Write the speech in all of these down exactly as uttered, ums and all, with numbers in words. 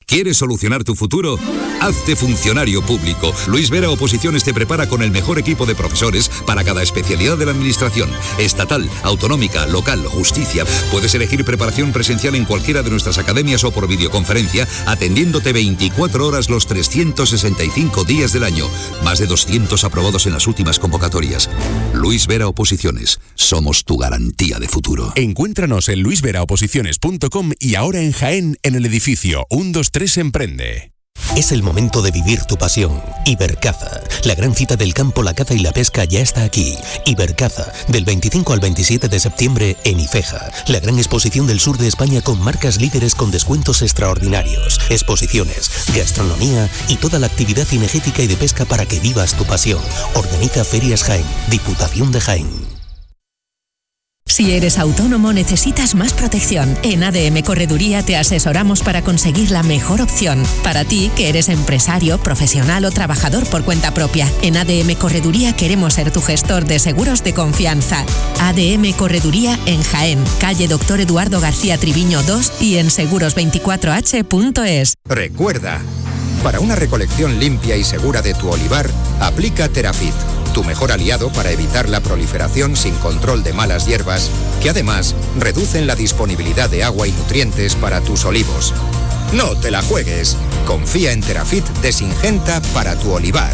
¿Quieres solucionar tu futuro? Hazte funcionario público. Luis Vera Oposiciones te prepara con el mejor equipo de profesores para cada especialidad de la administración. Estatal, autonómica, local, justicia. Puedes elegir preparación presencial en cualquiera de nuestras academias o por videoconferencia, atendiéndote veinticuatro horas los trescientos sesenta y cinco días del año. Más de doscientos aprobados en las últimas convocatorias. Luis Vera Oposiciones. Somos tu garantía de futuro. Encuéntranos en luis vera oposiciones punto com y ahora en Jaén, en el edificio uno dos tres Emprende. Es el momento de vivir tu pasión. Ibercaza, la gran cita del campo, la caza y la pesca ya está aquí. Ibercaza, del veinticinco al veintisiete de septiembre en Ifeja, la gran exposición del sur de España con marcas líderes con descuentos extraordinarios, exposiciones, gastronomía y toda la actividad cinegética y de pesca para que vivas tu pasión. Organiza Ferias Jaén, Diputación de Jaén. Si eres autónomo, necesitas más protección. En A D M Correduría te asesoramos para conseguir la mejor opción. Para ti, que eres empresario, profesional o trabajador por cuenta propia. En A D M Correduría queremos ser tu gestor de seguros de confianza. A D M Correduría en Jaén, calle Doctor Eduardo García Triviño dos y en seguros veinticuatro h punto es. Recuerda, para una recolección limpia y segura de tu olivar, aplica Terafit, tu mejor aliado para evitar la proliferación sin control de malas hierbas, que además reducen la disponibilidad de agua y nutrientes para tus olivos. No te la juegues. Confía en Terafit de Syngenta para tu olivar.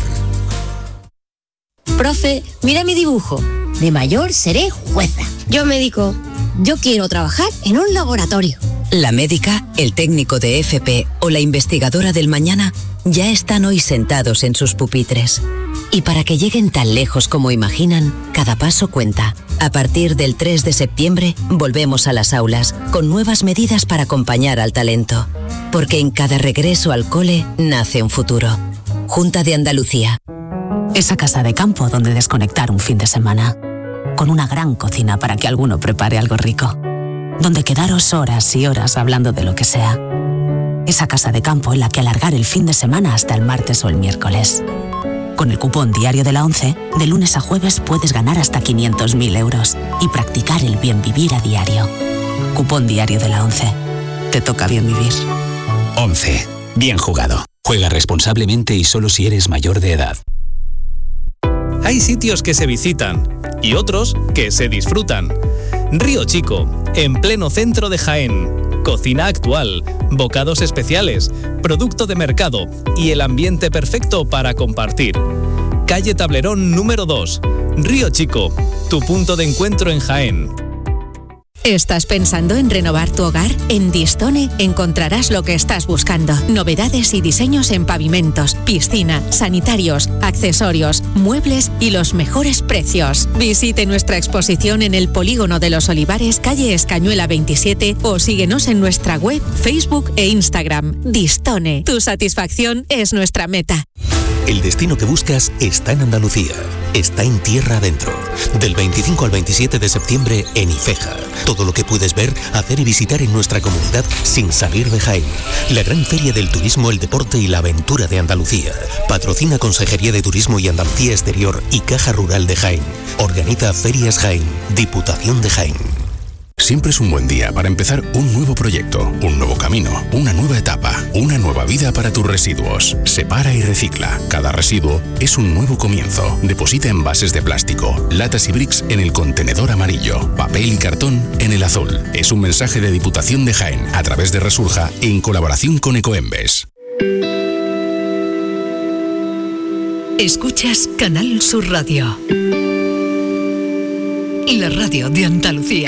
Profe, mira mi dibujo. De mayor seré jueza. Yo médico. Yo quiero trabajar en un laboratorio. La médica, el técnico de F P o la investigadora del mañana ya están hoy sentados en sus pupitres. Y para que lleguen tan lejos como imaginan, cada paso cuenta. A partir del tres de septiembre volvemos a las aulas con nuevas medidas para acompañar al talento. Porque en cada regreso al cole nace un futuro. Junta de Andalucía. Esa casa de campo donde desconectar un fin de semana. Con una gran cocina para que alguno prepare algo rico. Donde quedaros horas y horas hablando de lo que sea. Esa casa de campo en la que alargar el fin de semana hasta el martes o el miércoles. Con el cupón diario de la ONCE, de lunes a jueves puedes ganar hasta quinientos mil euros y practicar el bien vivir a diario. Cupón diario de la ONCE. Te toca bien vivir. ONCE. Bien jugado. Juega responsablemente y solo si eres mayor de edad. Hay sitios que se visitan y otros que se disfrutan. Río Chico, en pleno centro de Jaén. Cocina actual, bocados especiales, producto de mercado y el ambiente perfecto para compartir. Calle Tablerón número dos, Río Chico, tu punto de encuentro en Jaén. ¿Estás pensando en renovar tu hogar? En Distone encontrarás lo que estás buscando. Novedades y diseños en pavimentos, piscina, sanitarios, accesorios, muebles y los mejores precios. Visite nuestra exposición en el Polígono de los Olivares, calle Escañuela veintisiete o síguenos en nuestra web, Facebook e Instagram. Distone, tu satisfacción es nuestra meta. El destino que buscas está en Andalucía. Está en tierra adentro. Del veinticinco al veintisiete de septiembre en Ifeja. Todo lo que puedes ver, hacer y visitar en nuestra comunidad sin salir de Jaén. La gran feria del turismo, el deporte y la aventura de Andalucía. Patrocina Consejería de Turismo y Andalucía Exterior y Caja Rural de Jaén. Organiza Ferias Jaén, Diputación de Jaén. Siempre es un buen día para empezar un nuevo proyecto, un nuevo camino, una nueva etapa, una nueva vida para tus residuos. Separa y recicla. Cada residuo es un nuevo comienzo. Deposita envases de plástico, latas y bricks en el contenedor amarillo, papel y cartón en el azul. Es un mensaje de Diputación de Jaén a través de Resurja en colaboración con Ecoembes. Escuchas Canal Sur Radio. La radio de Andalucía.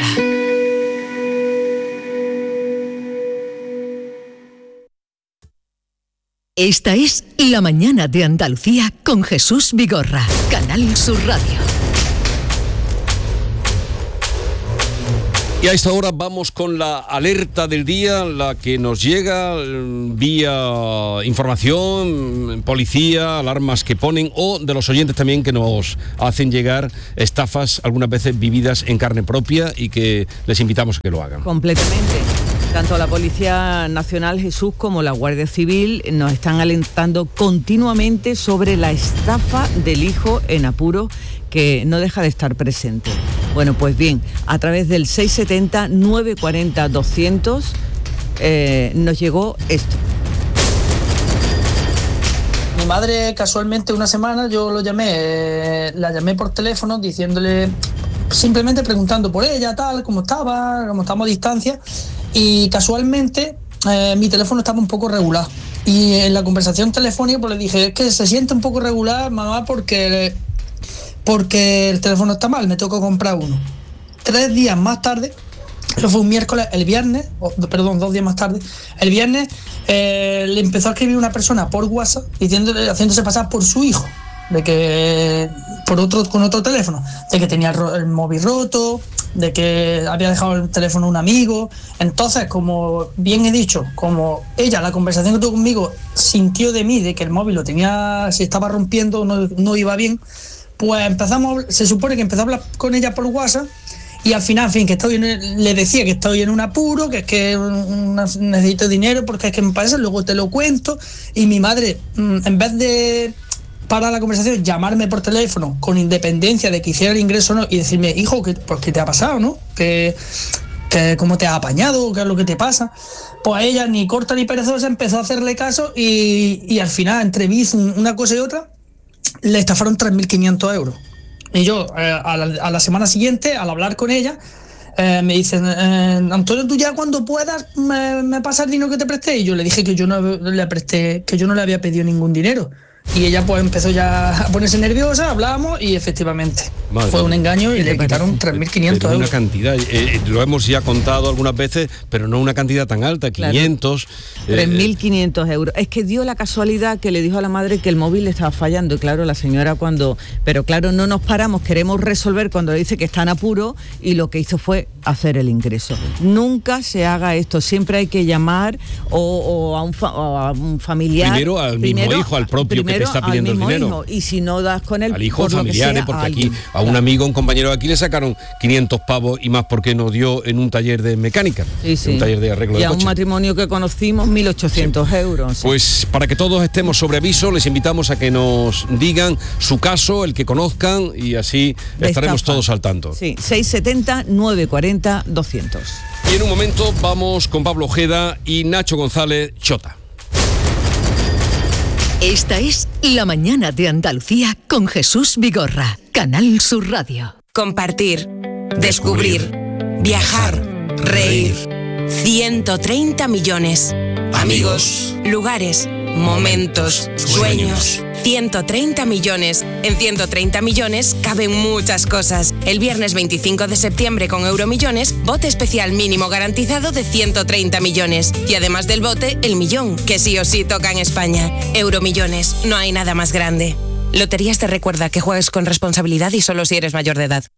Esta es La Mañana de Andalucía con Jesús Vigorra, Canal Sur Radio. Y a esta hora vamos con la alerta del día, la que nos llega vía información, policía, alarmas que ponen, o de los oyentes también que nos hacen llegar estafas algunas veces vividas en carne propia y que les invitamos a que lo hagan. Completamente. Tanto la Policía Nacional, Jesús, como la Guardia Civil nos están alentando continuamente sobre la estafa del hijo en apuro que no deja de estar presente. Bueno, pues bien, a través del seiscientos setenta, novecientos cuarenta, doscientos eh, nos llegó esto. madre, casualmente una semana, yo lo llamé, eh, la llamé por teléfono diciéndole, simplemente preguntando por ella, tal, cómo estaba, cómo estábamos a distancia, y casualmente eh, mi teléfono estaba un poco regular. Y en la conversación telefónica pues le dije, es que se siente un poco regular, mamá, porque, porque el teléfono está mal, me tengo que comprar uno. Tres días más tarde, eso fue un miércoles, el viernes, oh, perdón, dos días más tarde, el viernes eh, le empezó a escribir una persona por WhatsApp diciéndole, haciéndose pasar por su hijo, de que por otro, con otro teléfono, de que tenía el, el móvil roto, de que había dejado el teléfono a un amigo. Entonces, como bien he dicho, como ella, la conversación que tuvo conmigo, sintió de mí de que el móvil lo tenía, se estaba rompiendo, no, no iba bien, pues empezamos, se supone que empezó a hablar con ella por WhatsApp. Y al final, en fin, que estoy en, le decía que estoy en un apuro, que es que una, necesito dinero porque es que me parece, luego te lo cuento. Y mi madre, en vez de parar la conversación, llamarme por teléfono con independencia de que hiciera el ingreso o no, y decirme, hijo, ¿qué, pues, ¿qué te ha pasado, no? ¿Qué, que, ¿Cómo te has apañado? ¿Qué es lo que te pasa? Pues ella, ni corta ni perezosa, empezó a hacerle caso y, y al final, entre una cosa y otra, le estafaron tres mil quinientos euros. Y yo, eh, a, la, a la semana siguiente, al hablar con ella, eh, me dicen, eh, Antonio, tú ya cuando puedas me, me pasas el dinero que te presté. Y yo le dije que yo no le presté, que yo no le había pedido ningún dinero. Y ella pues empezó ya a ponerse nerviosa, hablamos y efectivamente Madre fue un engaño y le quitaron tres mil quinientos euros. Una cantidad, eh, lo hemos ya contado algunas veces, pero no una cantidad tan alta, quinientos. Claro. tres mil quinientos euros. Es que dio la casualidad que le dijo a la madre que el móvil le estaba fallando. Y claro, la señora cuando... Pero claro, no nos paramos, queremos resolver cuando le dice que está en apuro y lo que hizo fue hacer el ingreso. Nunca se haga esto, siempre hay que llamar o, o, a, un fa, o a un familiar. Primero al primero, mismo hijo, al propio que te está pidiendo el dinero. Hijo, y si no das con él, al hijo, por familiares, sea, porque a aquí alguien. a un claro. amigo, un compañero de aquí le sacaron quinientos pavos y más porque nos dio en un taller de mecánica, sí, sí. un taller de arreglo y de a coche. un matrimonio que conocimos, mil ochocientos sí. euros. Sí. Pues para que todos estemos sobre aviso, les invitamos a que nos digan su caso, el que conozcan, y así de estaremos estafa. Todos al tanto. Sí, seiscientos setenta, novecientos cuarenta, doscientos. Y en un momento vamos con Pablo Ojeda y Nacho González Chota. Esta es La Mañana de Andalucía con Jesús Vigorra, Canal Sur Radio. Compartir, descubrir, viajar, reír. ciento treinta millones. Amigos, lugares, momentos, sueños. ciento treinta millones. En ciento treinta millones caben muchas cosas. El viernes veinticinco de septiembre con Euromillones, bote especial mínimo garantizado de ciento treinta millones. Y además del bote, el millón, que sí o sí toca en España. Euromillones, no hay nada más grande. Loterías te recuerda que juegues con responsabilidad y solo si eres mayor de edad.